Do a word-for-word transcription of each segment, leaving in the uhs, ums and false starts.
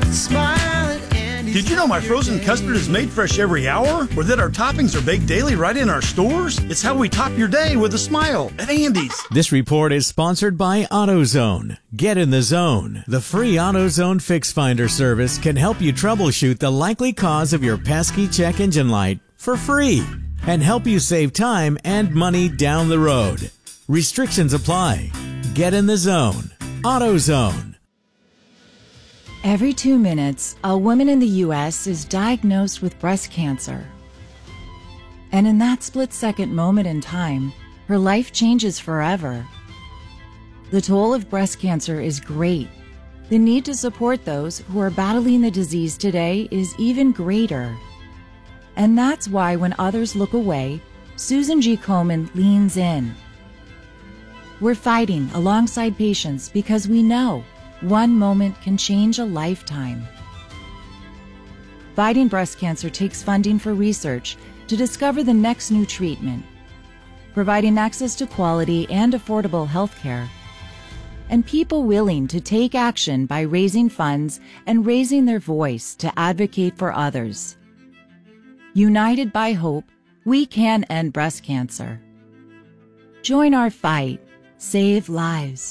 Smile at Andy's. Did you know my frozen custard is made fresh every hour? Or that our toppings are baked daily right in our stores? It's how we top your day with a smile at Andy's. This report is sponsored by AutoZone. Get in the zone. The free AutoZone Fix Finder service can help you troubleshoot the likely cause of your pesky check engine light for free and help you save time and money down the road. Restrictions apply. Get in the zone. AutoZone. Every two minutes, a woman in the U S is diagnosed with breast cancer. And in that split-second moment in time, her life changes forever. The toll of breast cancer is great. The need to support those who are battling the disease today is even greater. And that's why when others look away, Susan G. Komen leans in. We're fighting alongside patients because we know one moment can change a lifetime. Fighting breast cancer takes funding for research to discover the next new treatment, providing access to quality and affordable health care, and people willing to take action by raising funds and raising their voice to advocate for others. United by hope, we can end breast cancer. Join our fight. Save lives.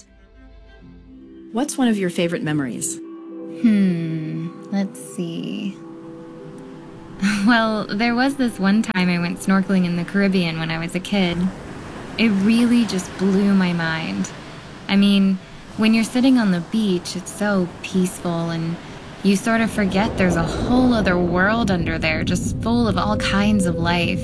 What's one of your favorite memories? Hmm, let's see. Well, there was this one time I went snorkeling in the Caribbean when I was a kid. It really just blew my mind. I mean, when you're sitting on the beach, it's so peaceful and you sort of forget there's a whole other world under there just full of all kinds of life.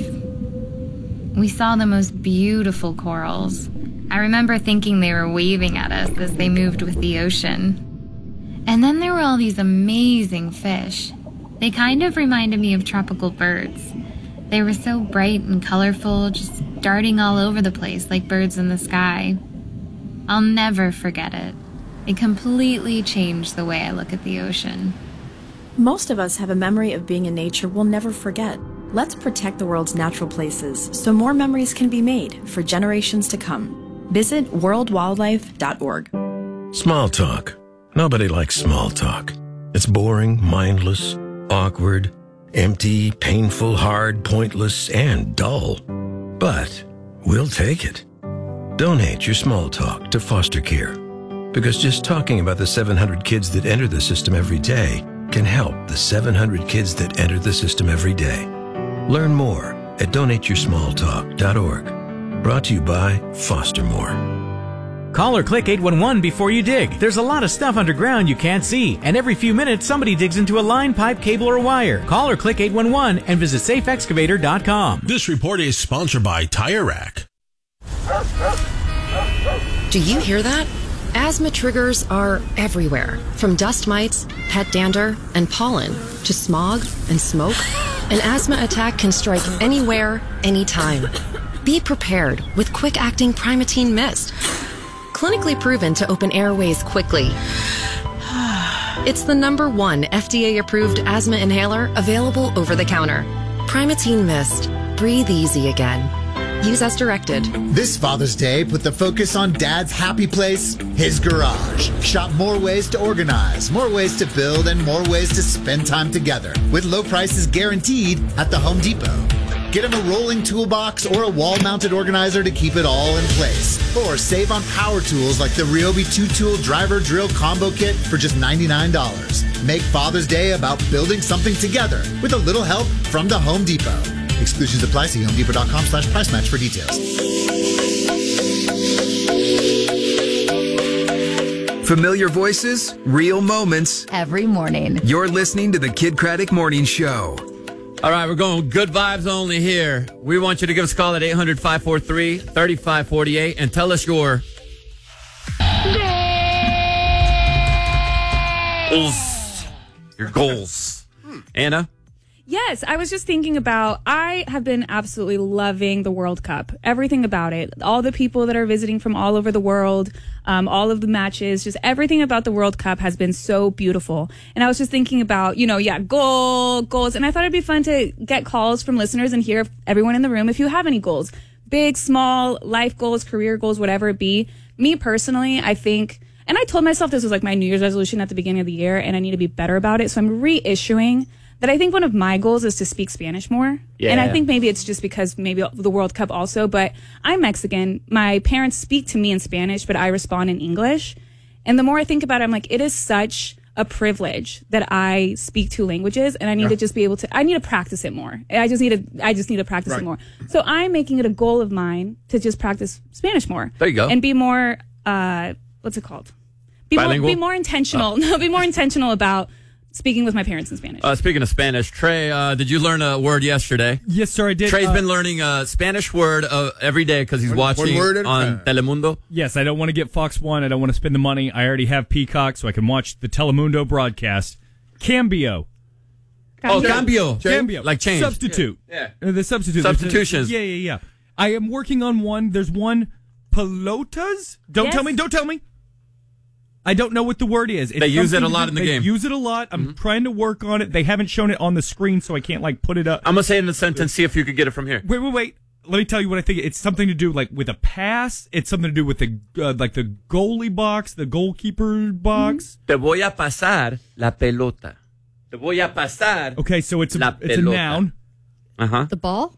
We saw the most beautiful corals. I remember thinking they were waving at us as they moved with the ocean. And then there were all these amazing fish. They kind of reminded me of tropical birds. They were so bright and colorful, just darting all over the place like birds in the sky. I'll never forget it. It completely changed the way I look at the ocean. Most of us have a memory of being in nature we'll never forget. Let's protect the world's natural places so more memories can be made for generations to come. Visit world wildlife dot org. Small talk. Nobody likes small talk. It's boring, mindless, awkward, empty, painful, hard, pointless, and dull. But we'll take it. Donate your small talk to foster care. Because just talking about the seven hundred kids that enter the system every day can help the seven hundred kids that enter the system every day. Learn more at donate your small talk dot org. Brought to you by Foster More. Call or click eight one one before you dig. There's a lot of stuff underground you can't see, and every few minutes somebody digs into a line, pipe, cable, or wire. Call or click eight one one and visit safe excavator dot com. This report is sponsored by Tire Rack. Do you hear that? Asthma triggers are everywhere, from dust mites, pet dander, and pollen, to smog and smoke. An asthma attack can strike anywhere, anytime. Be prepared with quick-acting Primatene Mist. Clinically proven to open airways quickly. It's the number one F D A-approved asthma inhaler available over the counter. Primatene Mist. Breathe easy again. Use as directed. This Father's Day, put the focus on Dad's happy place, his garage. Shop more ways to organize, more ways to build, and more ways to spend time together. With low prices guaranteed at the Home Depot. Get him a rolling toolbox or a wall-mounted organizer to keep it all in place. Or save on power tools like the Ryobi two-tool driver drill combo kit for just ninety-nine dollars. Make Father's Day about building something together with a little help from the Home Depot. Exclusions apply. See home depot dot com slash price match for details. Familiar voices, real moments. Every morning. You're listening to the Kid Craddock Morning Show. All right, we're going good vibes only here. We want you to give us a call at eight hundred, five four three, three five four eight and tell us your goals. Your goals. Anna? Yes, I was just thinking about, I have been absolutely loving the World Cup. Everything about it. All the people that are visiting from all over the world, um, all of the matches, just everything about the World Cup has been so beautiful. And I was just thinking about, you know, yeah, goal, goals. And I thought it'd be fun to get calls from listeners and hear everyone in the room if you have any goals. Big, small, life goals, career goals, whatever it be. Me personally, I think and I told myself this was like my New Year's resolution at the beginning of the year, and I need to be better about it. So I'm reissuing that. I think one of my goals is to speak Spanish more. Yeah. And I think maybe it's just because maybe the World Cup also, but I'm Mexican. My parents speak to me in Spanish, but I respond in English. And the more I think about it, I'm like, it is such a privilege that I speak two languages, and I need Yeah. to just be able to, I need to practice it more. I just need to, I just need to practice Right. it more. So I'm making it a goal of mine to just practice Spanish more. There you go. And be more, uh, what's it called? Be more, Bilingual? be more intentional. No, be more intentional about speaking with my parents in Spanish. Uh, speaking of Spanish, Trey, uh, did you learn a word yesterday? Yes, sir, I did. Trey's Uh, been learning a Spanish word uh, every day because he's One- watching one word at a on time. Telemundo. Yes, I don't want to get Fox One. I don't want to spend the money. I already have Peacock, so I can watch the Telemundo broadcast. Cambio. Oh, cambio. Cambio. Like change. Substitute. Yeah. Uh, the substitute. Substitutions. Yeah, yeah, yeah. I am working on one. There's one pelotas. Don't Yes. tell me. Don't tell me. I don't know what the word is. It's They use it something a to lot do- in the they game. use it a lot. I'm trying to work on it. They haven't shown it on the screen, so I can't like put it up. I'm going to say it in a sentence, see if you could get it from here. Wait, wait, wait. Let me tell you what I think. It's something to do like with a pass. It's something to do with the uh, like the goalie box, the goalkeeper box. Te voy a pasar la pelota. Te voy a pasar. Okay, so it's La a, it's a pelota. noun. Uh-huh. The ball?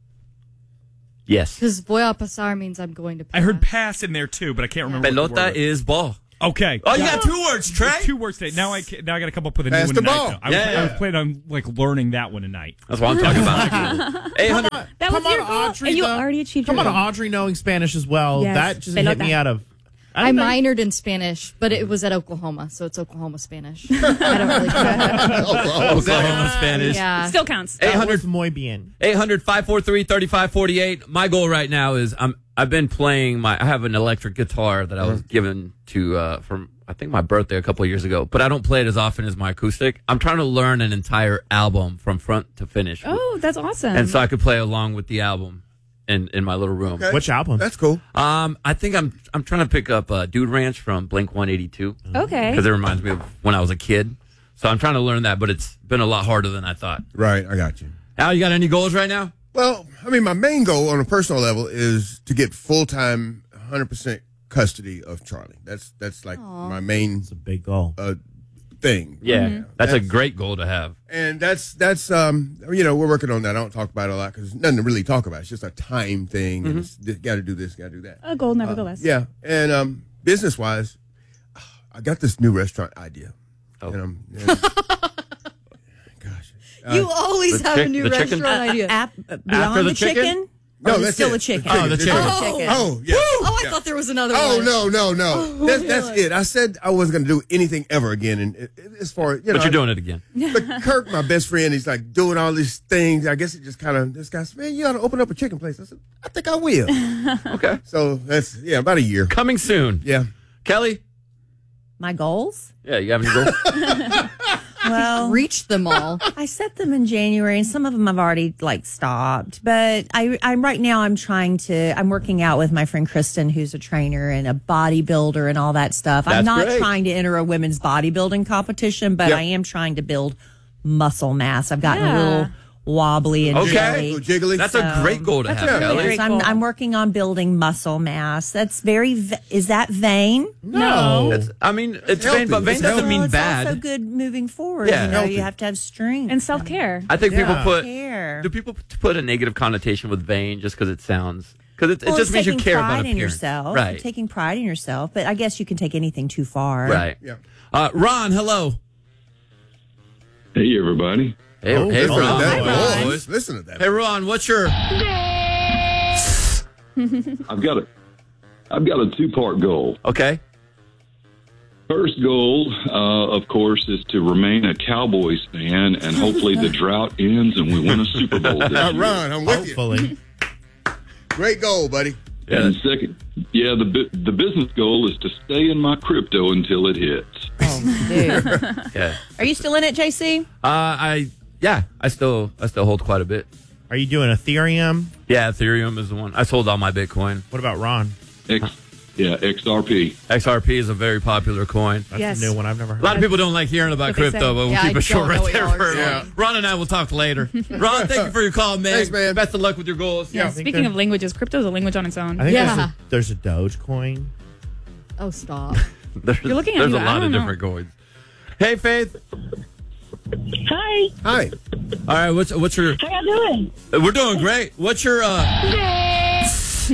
Yes. Because voy a pasar means I'm going to pass. I heard pass in there too, but I can't remember. what the Pelota word is ball. Okay. Oh, you got two words, Trey. There's two words today. Now I ca- now I got to come up with a Pass new one the tonight. ball. though. I, Yeah, was, yeah. I was planning on like learning that one tonight. That's what I'm talking about. eight hundred That was Come your on, goal, Audrey. and you though. already achieved Come your on, goal. Audrey knowing Spanish as well. Yes. That just hit Pelota. me out of. I don't know. minored in Spanish, but it was at Oklahoma, so it's Oklahoma Spanish. I don't really care. Oklahoma Spanish. Yeah. Still counts. eight That hundred was muy bien. eight hundred, five four three, three five four eight. My goal right now is I'm I've been playing my I have an electric guitar that I was given to uh from I think my birthday a couple of years ago, but I don't play it as often as my acoustic. I'm trying to learn an entire album from front to finish. Oh, that's awesome. And so I could play along with the album in in my little room. Okay. Which album? That's cool. Um I think I'm I'm trying to pick up uh, Dude Ranch from Blink one eighty-two. Okay. Because it reminds me of when I was a kid. So I'm trying to learn that, but it's been a lot harder than I thought. Right, I got you. Al, you got any goals right now? Well, I mean, my main goal on a personal level is to get full time, one hundred percent custody of Charlie. That's that's like my main. It's a big goal. Uh, thing. Yeah, Mm-hmm. that's, a great goal to have. And that's that's um you know we're working on that. I don't talk about it a lot because there's nothing to really talk about. It's just a time thing. And it's got to do this, got to do that. A goal, nevertheless. Yeah, and um business wise, I got this new restaurant idea. Oh. And I'm, and, You Uh, always the have a chick- new the chicken? restaurant idea. Beyond the, chicken? No, Or is it that's still it. a chicken. Oh, the chicken. Oh, Oh, yeah. Oh, I Yeah. thought there was another Oh one. no, no, no! Oh, that's that's really? it. I said I wasn't going to do anything ever again, and it, it, as far you know, But you're doing it again. But Kirk, my best friend, he's like doing all these things. I guess it just kind of this guy said, "Man, you ought to open up a chicken place." I said, "I think I will." Okay. So that's yeah, about a year coming soon. Yeah, Kelly. My goals? Yeah, you have any goals? Well, reached them all. I set them in January, and some of them I've already like stopped. But I, I'm right now. I'm trying to. I'm working out with my friend Kristen, who's a trainer and a bodybuilder and all that stuff. I'm That's not great. trying to enter a women's bodybuilding competition, but Yep. I am trying to build muscle mass. I've gotten Yeah. a little wobbly and Okay. jelly. jiggly. That's a great goal to That's have, a really Kelly. great goal. I'm, I'm working on building muscle mass. That's very. va- Is that vain? No. It's, I mean, it's vain, but vain doesn't mean Well, it's bad. also good moving forward. Yeah. You know, Healthy. you have to have strength and self care. I think people put. Care. Do people p- put a negative connotation with vain just because it sounds? Because it, it Well, just it's means you taking care pride about in appearance, yourself, right? Taking pride in yourself, but I guess you can take anything too far. Right. Yeah. Uh, Ron, hello. Hey, everybody. Hey, Oh, hey listen to Ron. that Hey, voice. boys. Listen to that. Hey, Ron, what's your? I've got a, I've got a two-part goal. Okay. First goal, uh, of course, is to remain a Cowboys fan, and hopefully the drought ends and we win a Super Bowl this Now, year. Ron, I'm with Hopefully. you. Great goal, buddy. And second, yeah, the bu- the business goal is to stay in my crypto until it hits. Yeah. Are you still in it, J C? Uh, I yeah, I still I still hold quite a bit. Are you doing Ethereum? Yeah, Ethereum is the one. I sold all my Bitcoin. What about Ron? X, yeah, X R P. X R P is a very popular coin. That's Yes. a new one I've never heard. A lot of people don't like hearing about What they crypto, say. but we'll Yeah, keep I it short don't know right what there. y'all are For, saying. Ron and I will talk later. Ron, thank you for your call, man. Thanks, man. Best of luck with your goals. Yeah, I think speaking that- of languages, crypto is a language on its own. I think Yeah. there's, a, there's a Dogecoin. Oh, stop. There's, You're looking at there's me, a I lot of don't know. different coins. Hey, Faith. Hi. Hi. All right, what's what's your? How y'all doing? We're doing great. What's your? uh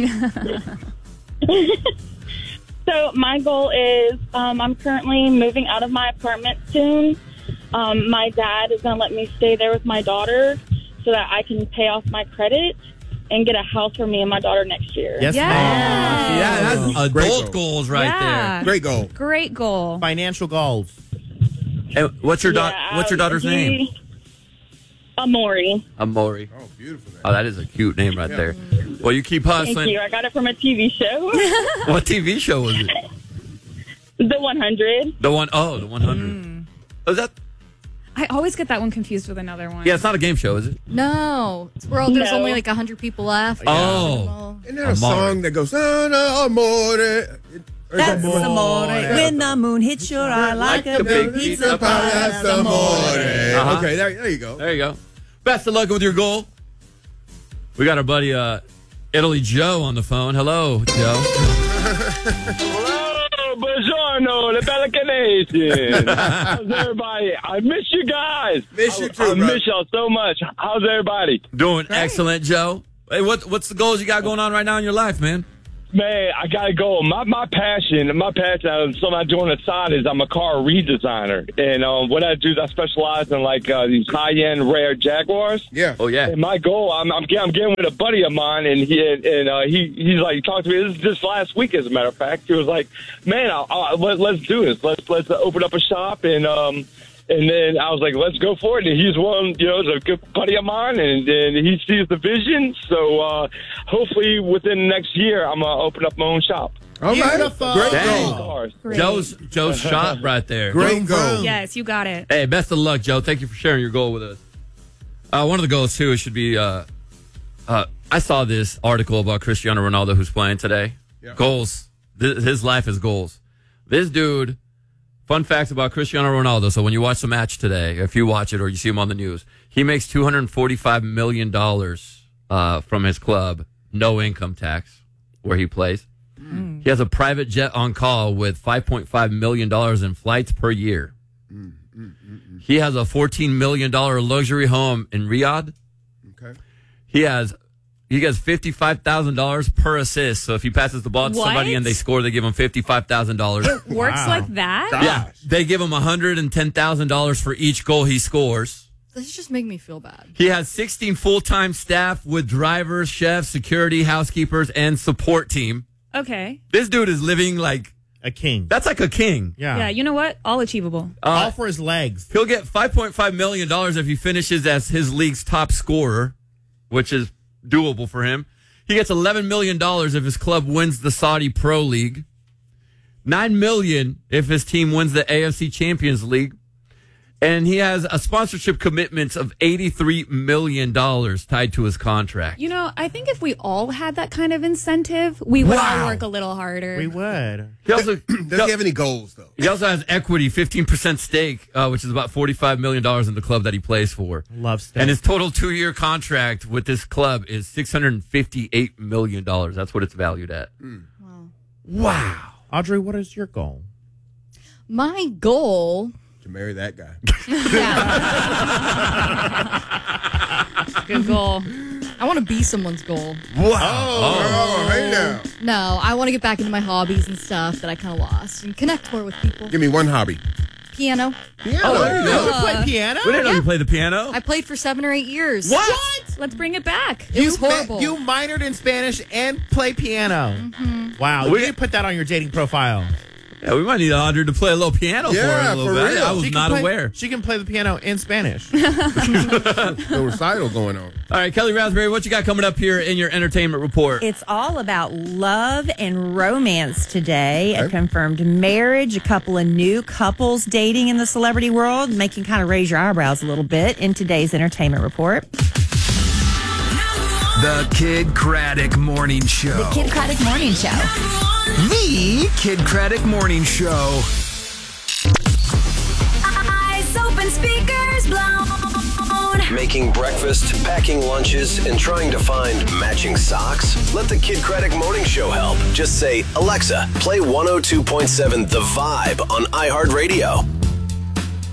So my goal is um, I'm currently moving out of my apartment soon. Um, my dad is going to let me stay there with my daughter so that I can pay off my credit and get a house for me and my daughter next year. Yes, Yes. ma'am. Yeah, that's Great adult goal. goals right Yeah. Great goal. Great goal. Financial goals. there. And what's your daughter? Yeah, What's your daughter's he- name? Amori. Amori. Oh, beautiful. Oh, that is a cute name right Yeah. there. Well, you keep Thank hustling. you. I got it from a T V show. What T V show was it? The one hundred. The one oh, the one hundred. Oh, is that? I always get that one confused with another one. Yeah, it's not a game show, is it? No, it's where there's No. only like a hundred people left. Oh. Isn't there a song that goes, Sana Amore? That's amore. When the moon hits your eye like, Like a a big big pizza pie. That's That's amore. amore. Uh-huh. Okay, there, there you go. There you go. Best of luck with your goal. We got our buddy uh, Italy Joe on the phone. Hello, Joe. Hello, buongiorno, le belle Canadian. How's everybody? I miss you guys. Miss you too, I, I bro. miss y'all so much. How's everybody? Doing excellent, Joe. Hey, what what's the goals you got going on right now in your life, man? Man, I gotta go. My my passion, my passion, uh, something I do on the side is I'm a car redesigner, and um, what I do is I specialize in like uh, these high end rare Jaguars. Yeah. Oh yeah. And my goal, I'm I'm, I'm getting with a buddy of mine, and he and uh, he he's like he talked to me. This is just last week, as a matter of fact. He was like, "Man, I'll, I'll, let, let's do this. Let's let's open up a shop." And um, and then I was like, "Let's go for it." And he's one, you know, is a good buddy of mine, and, and he sees the vision. So uh, hopefully, within the next year, I'm gonna open up my own shop. All right. Beautiful. Great Dang. goal. Cars. Great. Joe's Joe's shot right there. Great goal. Yes, you got it. Hey, best of luck, Joe. Thank you for sharing your goal with us. Uh, one of the goals too should be. Uh, uh, I saw this article about Cristiano Ronaldo who's playing today. Yeah. Goals. Th- his life is goals. This dude. Fun fact about Cristiano Ronaldo. So when you watch the match today, if you watch it or you see him on the news, he makes two hundred forty-five million dollars uh, from his club, no income tax, where he plays. Mm. He has a private jet on call with five point five million dollars in flights per year. Mm, mm, mm, mm. He has a fourteen million dollars luxury home in Riyadh. Okay. He has he gets fifty-five thousand dollars per assist. So if he passes the ball to What? somebody and they score, they give him fifty-five thousand dollars. Works Wow. like that? Yeah, they give him one hundred ten thousand dollars for each goal he scores. This just make me feel bad. He has sixteen full-time staff with drivers, chefs, security, housekeepers, and support team. Okay. This dude is living like a king. That's like a king. Yeah. Yeah, you know what? All achievable. Uh, All for his legs. He'll get five point five million dollars if he finishes as his league's top scorer, which is doable for him. He gets eleven million dollars if his club wins the Saudi Pro League. nine million dollars if his team wins the A F C Champions League. And he has a sponsorship commitment of eighty-three million dollars tied to his contract. You know, I think if we all had that kind of incentive, we would Wow. all work a little harder. We would. He also Does he have any goals, though? He also has equity, fifteen percent stake, uh, which is about forty-five million dollars in the club that he plays for. Love stuff. And his total two-year contract with this club is six hundred fifty-eight million dollars. That's what it's valued at. Mm. Wow. Audrey, what is your goal? My goal. To marry that guy. Good goal. I want to be someone's goal. Wow. Oh, hey now. No, I want to get back into my hobbies and stuff that I kind of lost and connect more with people. Give me one hobby. Piano. Piano. Oh, there you go. You play piano? We didn't know you played the piano. I played for seven or eight years. What? Let's bring it back. It was You ma- horrible. you minored in Spanish and play piano. Mhm. Wow. We- you need to put that on your dating profile. Yeah, we might need Audrey to play a little piano Yeah, for her a little for bit. real. I was She can not play- aware. She can play the piano in Spanish. No recital going on. All right, Kelly Raspberry, what you got coming up here in your entertainment report? It's all about love and romance today. A Okay. confirmed marriage, a couple of new couples dating in the celebrity world, making kind of raise your eyebrows a little bit in today's entertainment report. The Kid Craddock Morning Show. The Kid Craddock Morning Show. The Kid Craddock Morning Show. Eyes open, speakers blown. making breakfast, packing lunches, and trying to find matching socks? Let the Kid Craddock Morning Show help. Just say, Alexa, play one oh two point seven The Vibe on iHeartRadio.